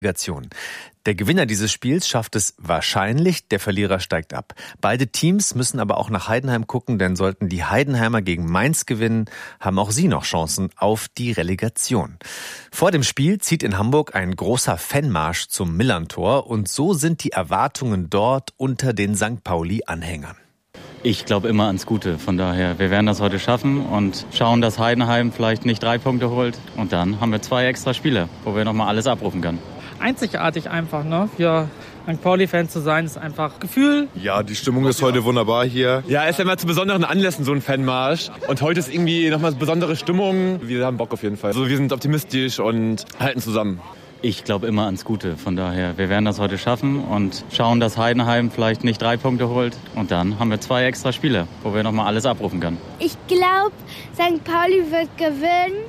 Relegation. Der Gewinner dieses Spiels schafft es wahrscheinlich, der Verlierer steigt ab. Beide Teams müssen aber auch nach Heidenheim gucken, denn sollten die Heidenheimer gegen Mainz gewinnen, haben auch sie noch Chancen auf die Relegation. Vor dem Spiel zieht in Hamburg ein großer Fanmarsch zum Millerntor und so sind die Erwartungen dort unter den St. Pauli-Anhängern. Ich glaube immer ans Gute, von daher, wir werden das heute schaffen und schauen, dass Heidenheim vielleicht nicht 3 Punkte holt und dann haben wir 2 extra Spiele, wo wir nochmal alles abrufen können. Einzigartig einfach, ne? Für St. Pauli-Fan zu sein, ist einfach Gefühl. Ja, die Stimmung ist heute wunderbar hier. Ja, es ist ja immer zu besonderen Anlässen so ein Fanmarsch. Und heute ist irgendwie nochmal besondere Stimmung. Wir haben Bock auf jeden Fall. Also wir sind optimistisch und halten zusammen. Ich glaube immer ans Gute, von daher, wir werden das heute schaffen und schauen, dass Heidenheim vielleicht nicht 3 Punkte holt und dann haben wir 2 extra Spiele, wo wir nochmal alles abrufen können. Ich glaube, St. Pauli wird gewinnen,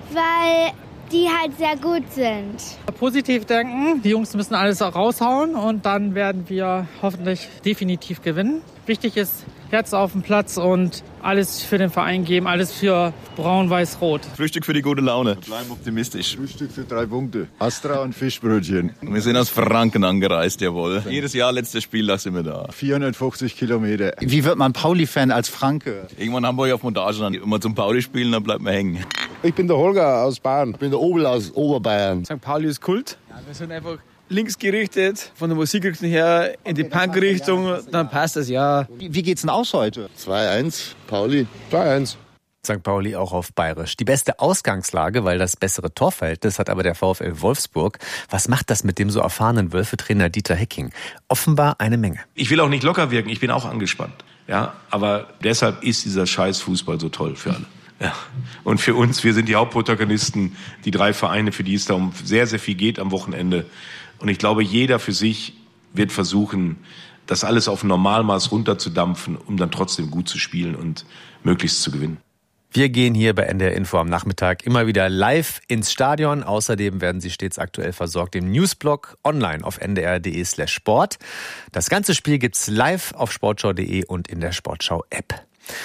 weil die halt sehr gut sind. Positiv denken, die Jungs müssen alles raushauen und dann werden wir hoffentlich definitiv gewinnen. Wichtig ist, Herz auf dem Platz und alles für den Verein geben, alles für Braun-Weiß-Rot. Frühstück für die gute Laune. Wir bleiben optimistisch. Frühstück für 3 Punkte. Astra und Fischbrötchen. Wir sind aus Franken angereist, jawohl. Jedes Jahr, letztes Spieltag sind wir da. 450 Kilometer. Wie wird man Pauli-Fan als Franke? Irgendwann haben wir euch auf Montage dann immer zum Pauli spielen, dann bleibt man hängen. Ich bin der Holger aus Bayern. Ich bin der Obel aus Oberbayern. St. Pauli ist Kult. Ja, wir sind einfach links gerichtet, von der Musikrichtung her in die Punk-Richtung, dann passt das, ja. Wie geht's denn aus heute? 2-1, Pauli. 2-1. St. Pauli auch auf Bayerisch. Die beste Ausgangslage, weil das bessere Torverhältnis hat aber der VfL Wolfsburg. Was macht das mit dem so erfahrenen Wölfe-Trainer Dieter Hecking? Offenbar eine Menge. Ich will auch nicht locker wirken, ich bin auch angespannt. Ja, aber deshalb ist dieser Scheiß-Fußball so toll für alle. Ja. Und für uns, wir sind die Hauptprotagonisten, die 3 Vereine, für die es da um sehr, sehr viel geht am Wochenende. Und ich glaube, jeder für sich wird versuchen, das alles auf ein Normalmaß runterzudampfen, um dann trotzdem gut zu spielen und möglichst zu gewinnen. Wir gehen hier bei NDR Info am Nachmittag immer wieder live ins Stadion. Außerdem werden Sie stets aktuell versorgt im Newsblog online auf ndr.de/sport. Das ganze Spiel gibt's live auf sportschau.de und in der Sportschau-App.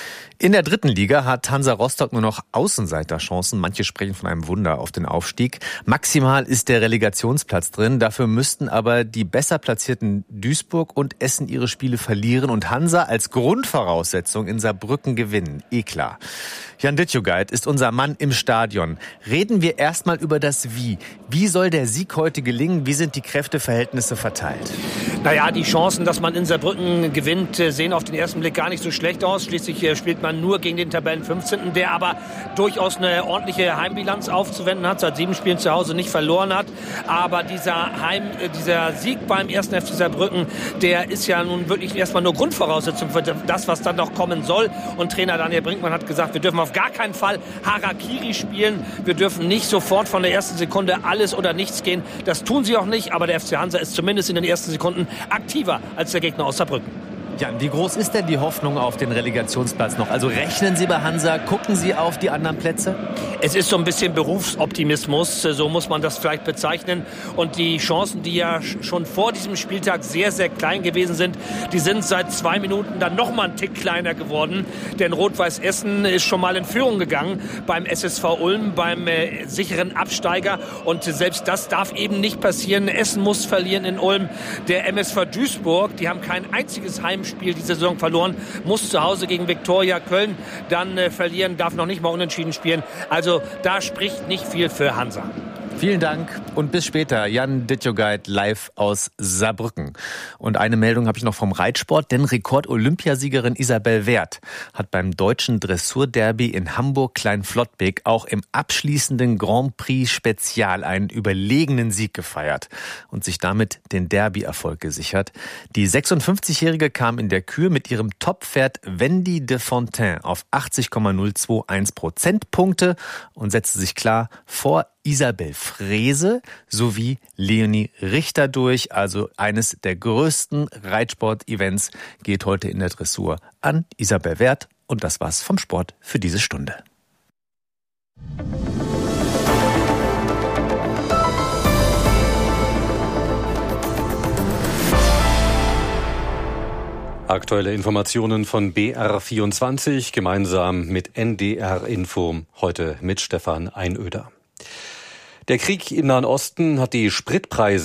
In der 3. Liga hat Hansa Rostock nur noch Außenseiterchancen. Manche sprechen von einem Wunder auf den Aufstieg. Maximal ist der Relegationsplatz drin. Dafür müssten aber die besser platzierten Duisburg und Essen ihre Spiele verlieren und Hansa als Grundvoraussetzung in Saarbrücken gewinnen. Klar. Jan Dittjugait ist unser Mann im Stadion. Reden wir erstmal über das Wie. Wie soll der Sieg heute gelingen? Wie sind die Kräfteverhältnisse verteilt? Naja, die Chancen, dass man in Saarbrücken gewinnt, sehen auf den ersten Blick gar nicht so schlecht aus. Schließlich spielt man nur gegen den Tabellen 15., der aber durchaus eine ordentliche Heimbilanz aufzuwenden hat, seit 7 Spielen zu Hause nicht verloren hat. Aber dieser Sieg beim 1. FC Saarbrücken, der ist ja nun wirklich erstmal nur Grundvoraussetzung für das, was dann noch kommen soll. Und Trainer Daniel Brinkmann hat gesagt, wir dürfen auf gar keinen Fall Harakiri spielen. Wir dürfen nicht sofort von der ersten Sekunde alles oder nichts gehen. Das tun sie auch nicht, aber der FC Hansa ist zumindest in den ersten Sekunden aktiver als der Gegner aus Saarbrücken. Jan, wie groß ist denn die Hoffnung auf den Relegationsplatz noch? Also rechnen Sie bei Hansa, gucken Sie auf die anderen Plätze? Es ist so ein bisschen Berufsoptimismus, so muss man das vielleicht bezeichnen. Und die Chancen, die ja schon vor diesem Spieltag sehr, sehr klein gewesen sind, die sind seit 2 Minuten dann noch mal einen Tick kleiner geworden. Denn Rot-Weiß Essen ist schon mal in Führung gegangen beim SSV Ulm, beim sicheren Absteiger. Und selbst das darf eben nicht passieren. Essen muss verlieren in Ulm. Der MSV Duisburg, die haben kein einziges Heimspiel diese Saison verloren, muss zu Hause gegen Viktoria Köln dann verlieren, darf noch nicht mal unentschieden spielen. Also da spricht nicht viel für Hansa. Vielen Dank und bis später. Jan Dittjugait live aus Saarbrücken. Und eine Meldung habe ich noch vom Reitsport, denn Rekord-Olympiasiegerin Isabel Werth hat beim deutschen Dressurderby in Hamburg-Kleinflottbek auch im abschließenden Grand Prix Spezial einen überlegenen Sieg gefeiert und sich damit den Derby-Erfolg gesichert. Die 56-Jährige kam in der Kür mit ihrem Top-Pferd Wendy de Fontaine auf 80,021 Prozentpunkte und setzte sich klar vor Isabel Frese sowie Leonie Richter durch. Also eines der größten Reitsport-Events geht heute in der Dressur an Isabel Werth. Und das war's vom Sport für diese Stunde. Aktuelle Informationen von BR24 gemeinsam mit NDR Info. Heute mit Stefan Einöder. Der Krieg im Nahen Osten hat die Spritpreise